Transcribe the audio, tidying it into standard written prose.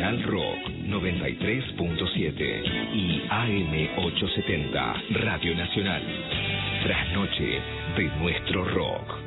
Nacional Rock 93.7 y AM870 Radio Nacional. Trasnoche de nuestro rock.